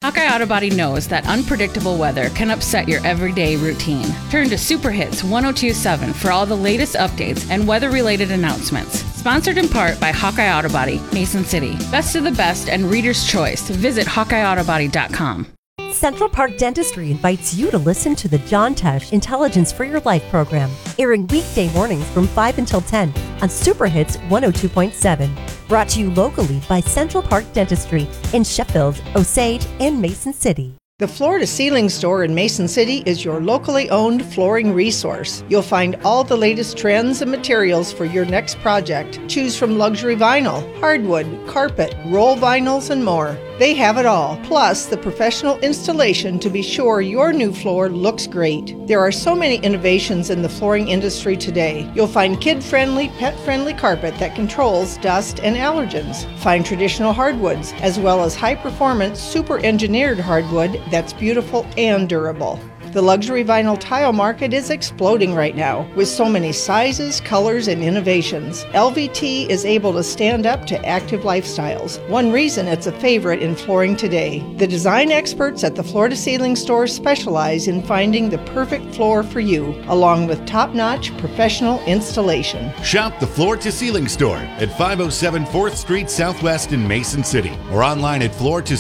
Hawkeye Auto Body knows that unpredictable weather can upset your everyday routine. Turn to Super Hits 102.7 for all the latest updates and weather-related announcements. Sponsored in part by Hawkeye Auto Body, Mason City. Best of the best and reader's choice. Visit HawkeyeAutoBody.com. Central Park Dentistry invites you to listen to the John Tesh Intelligence for Your Life program, airing weekday mornings from 5 until 10 on Super Hits 102.7. Brought to you locally by Central Park Dentistry in Sheffield, Osage, and Mason City. The Floor to Ceiling Store in Mason City is your locally owned flooring resource. You'll find all the latest trends and materials for your next project. Choose from luxury vinyl, hardwood, carpet, roll vinyls, and more. They have it all, plus the professional installation to be sure your new floor looks great. There are so many innovations in the flooring industry today. You'll find kid-friendly, pet-friendly carpet that controls dust and allergens. Find traditional hardwoods, as well as high-performance, super-engineered hardwood that's beautiful and durable. The luxury vinyl tile market is exploding right now with so many sizes, colors, and innovations. LVT is able to stand up to active lifestyles. One reason it's a favorite in flooring today. The design experts at the Floor to Ceiling Store specialize in finding the perfect floor for you, along with top-notch professional installation. Shop the Floor to Ceiling Store at 507 4th Street Southwest in Mason City or online at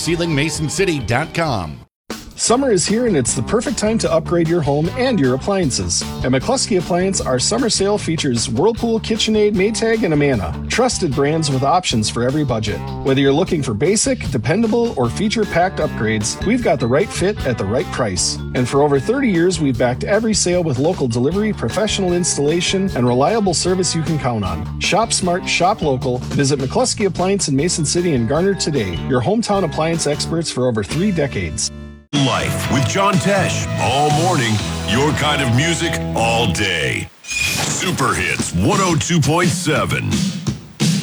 floortoceilingmasoncity.com. Summer is here and it's the perfect time to upgrade your home and your appliances. At McCluskey Appliance, our summer sale features Whirlpool, KitchenAid, Maytag, and Amana. Trusted brands with options for every budget. Whether you're looking for basic, dependable, or feature-packed upgrades, we've got the right fit at the right price. And for over 30 years, we've backed every sale with local delivery, professional installation, and reliable service you can count on. Shop smart, shop local. Visit McCluskey Appliance in Mason City and Garner today. Your hometown appliance experts for over 3 decades. Life with John Tesh. All morning, your kind of music all day. Super Hits 102.7.